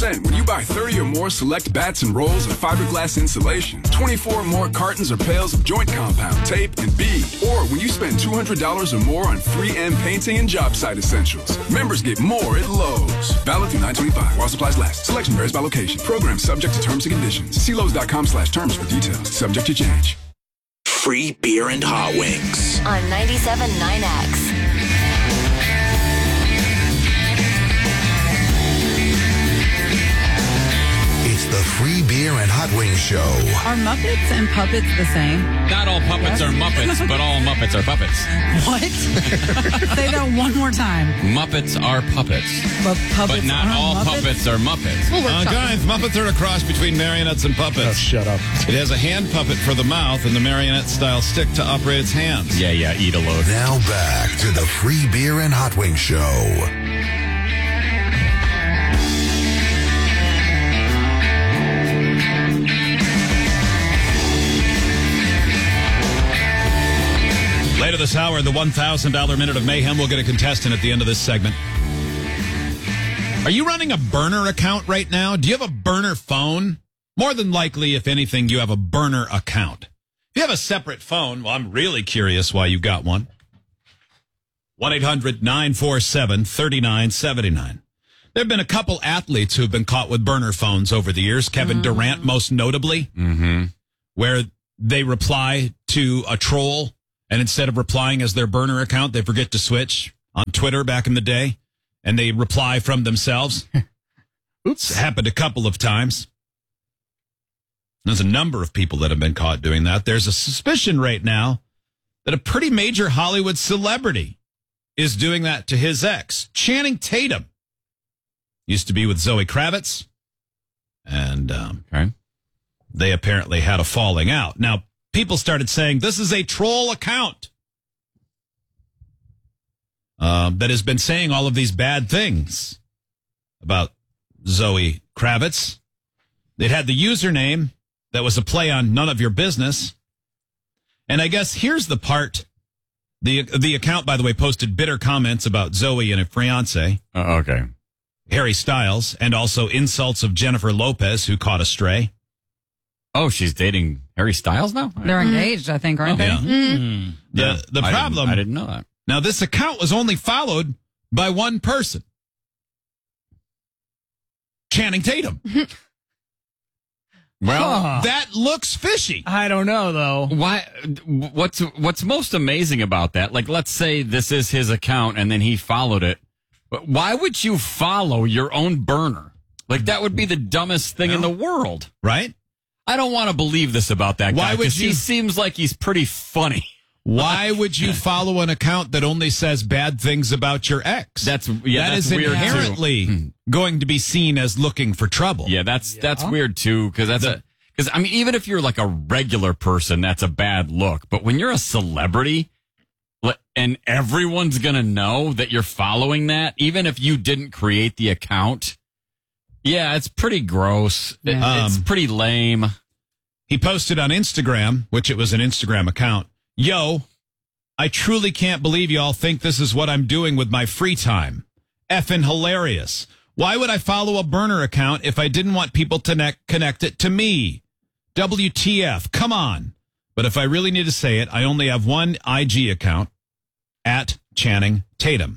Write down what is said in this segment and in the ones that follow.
20% when you buy 30 or more select bats and rolls of fiberglass insulation, 24 or more cartons or pails of joint compound, tape, and bead. Or when you spend $200 or more on 3M painting and job site essentials. Members get more at Lowe's. Valid through 9/25 while supplies last. Selection varies by location. Program subject to terms and conditions. See Lowe's.com/terms for details. Subject to change. Free beer and hot wings. On 97.9X. It's the Free Beer and Hot Wings Show. Are Muppets and puppets the same? Not all puppets are Muppets, but all Muppets are puppets. What? Say that one more time. Muppets are puppets. But puppets But not aren't all Muppets? puppets are Muppets. Guys, Muppets are a cross between marionettes and puppets. Oh, shut up. It has a hand puppet for the mouth and the marionette-style stick to operate its hands. Yeah, eat a load. Now back to the Free Beer and Hot Wings Show. Later this hour, the $1,000 Minute of Mayhem. We'll get a contestant at the end of this segment. Are you running a burner account right now? Do you have a burner phone? More than likely, if anything, you have a burner account. If you have a separate phone, well, I'm really curious why you got one. 1-800-947-3979. There have been a couple athletes who have been caught with burner phones over the years. Kevin Durant, most notably, where they reply to a troll, and instead of replying as their burner account, they forget to switch on Twitter back in the day, and they reply from themselves. Oops. It's happened a couple of times. There's a number of people that have been caught doing that. There's a suspicion right now that a pretty major Hollywood celebrity is doing that to his ex. Channing Tatum used to be with Zoe Kravitz, and they apparently had a falling out. Now, people started saying this is a troll account that has been saying all of these bad things about Zoe Kravitz. It had the username that was a play on none of your business. And I guess here's the part. The account, by the way, posted bitter comments about Zoe and her fiance. Okay. Harry Styles, and also insults of Jennifer Lopez, who caught a stray. Oh, she's dating Harry Styles now? They're engaged, I think, aren't they? Yeah. The problem... I didn't know that. Now, this account was only followed by one person. Channing Tatum. Well, that looks fishy. I don't know, though. why? What's most amazing about that? Like, let's say this is his account and then he followed it. But why would you follow your own burner? Like, that would be the dumbest thing in the world. Right? I don't want to believe this about that guy. Why would you? He seems like he's pretty funny. Why would you follow an account that only says bad things about your ex? That's that that's is weird inherently going to be seen as looking for trouble. Yeah, that's weird too, because I mean, even if you're like a regular person, that's a bad look. But when you're a celebrity, and everyone's gonna know that you're following that, even if you didn't create the account, yeah, it's pretty gross. It's pretty lame. He posted on Instagram, which it was an Instagram account. Yo, I truly can't believe y'all think this is what I'm doing with my free time. Effing hilarious. Why would I follow a burner account if I didn't want people to connect it to me? WTF, come on. But if I really need to say it, I only have one IG account, at Channing Tatum.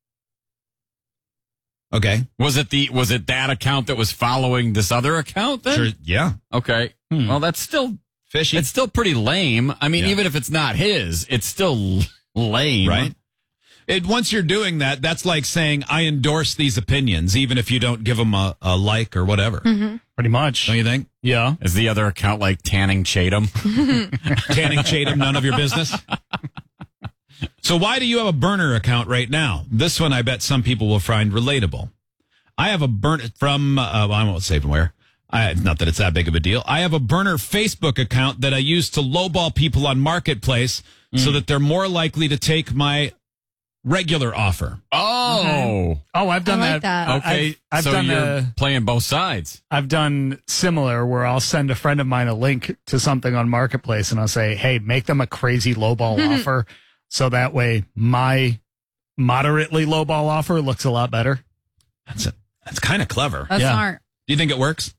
Okay. Was it that account that was following this other account then? Sure, yeah. Okay. Well, that's still fishy. It's still pretty lame. I mean, even if it's not his, it's still lame. Right? Once you're doing that, that's like saying, I endorse these opinions, even if you don't give them a like or whatever. Mm-hmm. Pretty much. Don't you think? Yeah. Is the other account like Tanning Chatham? Tanning Chatham, none of your business? So why do you have a burner account right now? This one I bet some people will find relatable. I have a burner from, I won't say from where. Not that it's that big of a deal. I have a burner Facebook account that I use to lowball people on Marketplace so that they're more likely to take my regular offer. Oh. Okay. Oh, I've done I like that. Okay. I've so done you're playing both sides. I've done similar where I'll send a friend of mine a link to something on Marketplace and I'll say, hey, make them a crazy lowball offer. So that way my moderately lowball offer looks a lot better. That's kind of clever. That's smart. Do you think it works?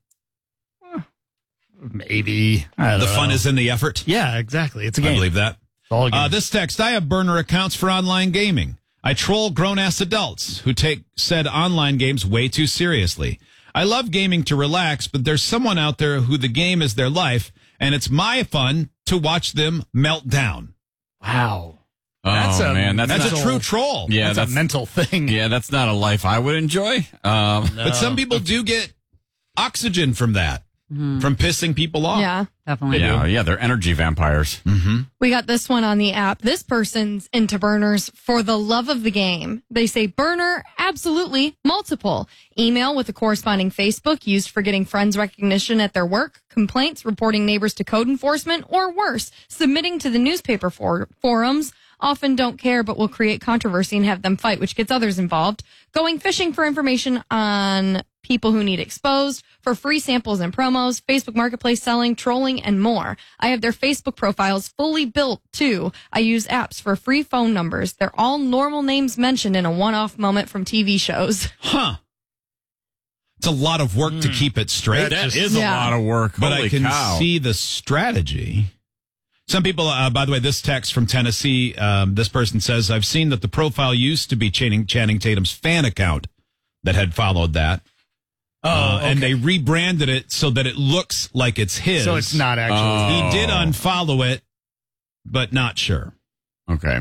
Maybe. I don't The fun know. is in the effort. Yeah, exactly. It's a game. I believe that. It's all a game. This text, I have burner accounts for online gaming. I troll grown-ass adults who take said online games way too seriously. I love gaming to relax, but there's someone out there who the game is their life, and it's my fun to watch them melt down. Wow. That's That's mental- a true troll. Yeah, that's a mental thing. Yeah, that's not a life I would enjoy. But some people do get oxygen from that, from pissing people off. Yeah. Definitely. Yeah, they're energy vampires. We got this one on the app. This person's into burners for the love of the game. They say burner, absolutely, multiple. Email with a corresponding Facebook used for getting friends recognition at their work, complaints, reporting neighbors to code enforcement, or worse, submitting to the newspaper forums. Often don't care, but will create controversy and have them fight, which gets others involved. Going fishing for information on people who need exposed, for free samples and promos, Facebook Marketplace selling, trolling, and more. I have their Facebook profiles fully built, too. I use apps for free phone numbers. They're all normal names mentioned in a one-off moment from TV shows. Huh. It's a lot of work to keep it straight. That is Yeah. a lot of work. But Holy I can cow. see the strategy. Some people, by the way, this text from Tennessee, this person says, I've seen that the profile used to be Channing Tatum's fan account that had followed that. And they rebranded it so that it looks like it's his. So it's not actually. He did unfollow it, but not sure. Okay.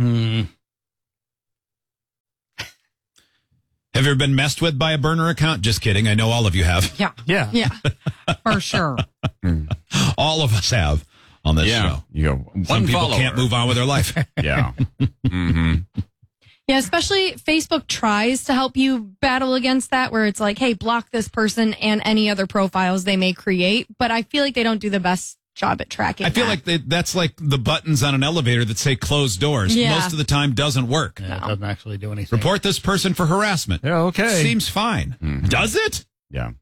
Have you ever been messed with by a burner account? Just kidding. I know all of you have. Yeah, Yeah. Yeah. for sure. All of us have on this Yeah. show. You go, one Some people follower. can't move on with their life. Yeah. Yeah, especially Facebook tries to help you battle against that, where it's like, hey, block this person and any other profiles they may create. But I feel like they don't do the best job at tracking. I feel that. like that's like the buttons on an elevator that say closed doors. Yeah. Most of the time doesn't work. Yeah, it doesn't actually do anything. Report this person for harassment. Yeah, okay. Seems fine. Does it? Yeah.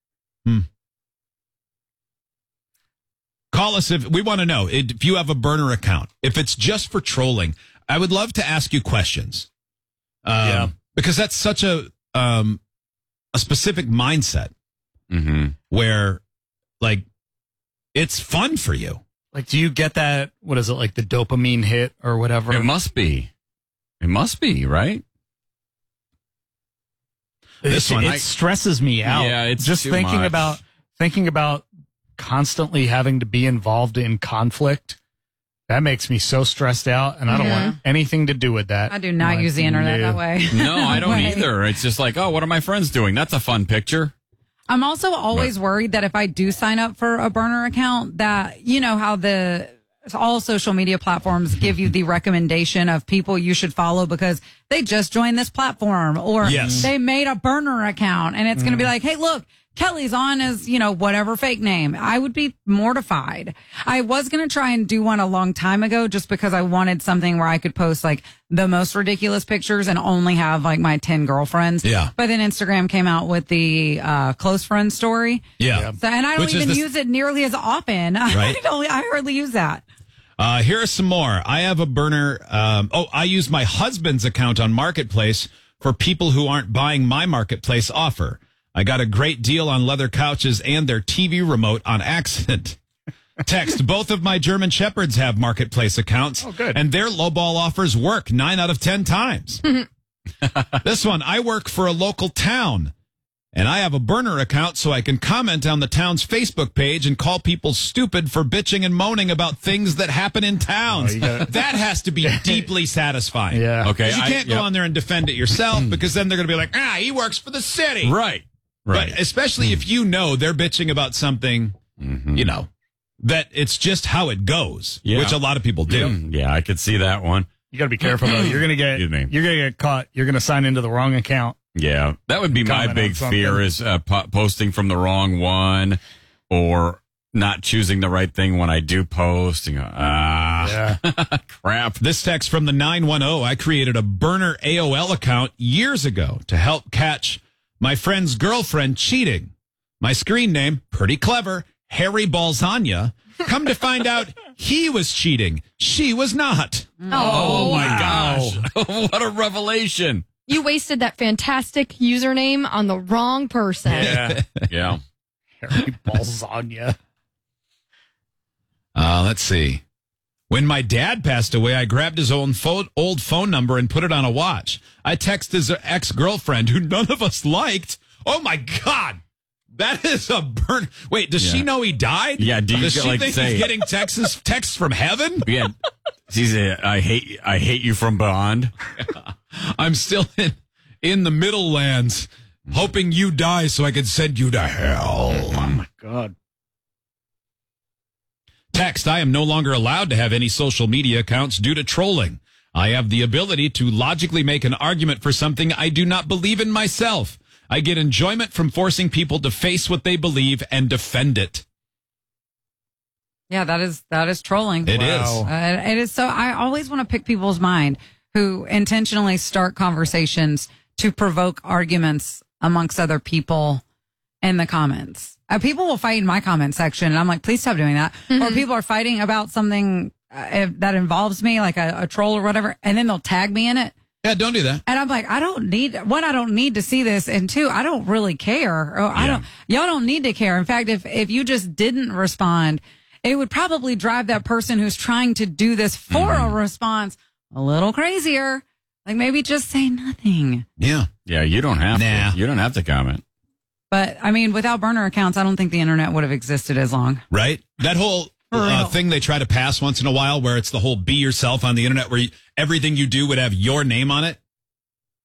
Call us if we want to know if you have a burner account. If it's just for trolling, I would love to ask you questions. Because that's such a specific mindset where, like, it's fun for you. Like, do you get that? What is it, like the dopamine hit or whatever? It must be. It must be, right? This one, it stresses me out. Yeah, it's just too thinking much. about constantly having to be involved in conflict. That makes me so stressed out, and I don't want anything to do with that. I do not Like, use the internet no. that way. No, I don't Way. either. It's just like, oh, what are my friends doing? That's a fun picture. I'm also always worried that if I do sign up for a burner account, that you know how all social media platforms give you the recommendation of people you should follow because they just joined this platform or Yes. they made a burner account, and it's going to be like, hey, look, Kelly's on as, whatever fake name. I would be mortified. I was going to try and do one a long time ago just because I wanted something where I could post like the most ridiculous pictures and only have like my 10 girlfriends. Yeah. But then Instagram came out with the close friends story. Yeah. So, and I don't Which is even the- use it nearly as often. Right. I hardly use that. Here are some more. I have a burner. I use my husband's account on Marketplace for people who aren't buying my Marketplace offer. I got a great deal on leather couches and their TV remote on accident. Text, both of my German Shepherds have Marketplace accounts. Oh, good. And their lowball offers work 9 out of 10 times. This one, I work for a local town. And I have a burner account so I can comment on the town's Facebook page and call people stupid for bitching and moaning about things that happen in towns. you gotta- That has to be deeply satisfying. Yeah. Okay. 'Cause you can't go on there and defend it yourself because then they're going to be like, he works for the city. Right. Right. But especially if you know they're bitching about something, that it's just how it goes, Yeah. which a lot of people do. Yeah, I could see that one. You got to be careful though. You're gonna Excuse me. get caught. You're gonna sign into the wrong account. Yeah, that would be my Comment on big something. fear is posting from the wrong one or not choosing the right thing when I do post. And go, Yeah. crap. This text from the 910, I created a burner AOL account years ago to help catch my friend's girlfriend cheating. My screen name, pretty clever, Harry Balzania. Come to find out, he was cheating. She was not. Oh my gosh. What a revelation. You wasted that fantastic username on the wrong person. Yeah. Harry Balzania. Let's see. When my dad passed away, I grabbed his old phone number and put it on a watch. I texted his ex-girlfriend, who none of us liked. Oh, my God. That is a burn. Wait, does she know he died? Yeah, does she think he's getting texts from heaven? Yeah. She's I hate you from beyond. I'm still in the Middle Lands, hoping you die so I can send you to hell. Oh, my God. Text, I am no longer allowed to have any social media accounts due to trolling. I have the ability to logically make an argument for something I do not believe in myself. I get enjoyment from forcing people to face what they believe and defend it. Yeah, that is trolling. It is. It is. So I always want to pick people's mind who intentionally start conversations to provoke arguments amongst other people in the comments. People will fight in my comment section, and I'm like, please stop doing that. Or people are fighting about something that involves me, like a troll or whatever, and then they'll tag me in it. Yeah, don't do that. And I'm like, I don't need to see this, and two, I don't really care. Y'all don't need to care. In fact, if you just didn't respond, it would probably drive that person who's trying to do this for a response a little crazier. Like maybe just say nothing. Yeah. Yeah, you don't have to. You don't have to comment. But I mean, without burner accounts, I don't think the internet would have existed as long. Right? That whole thing they try to pass once in a while where it's the whole be yourself on the internet where everything you do would have your name on it.